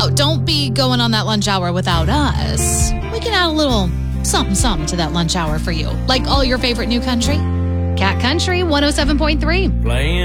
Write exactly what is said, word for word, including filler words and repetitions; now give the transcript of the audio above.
Oh, don't be going on that lunch hour without us. We can add a little something something to that lunch hour for you. Like all your favorite new country. Cat Country one oh seven point three. Playing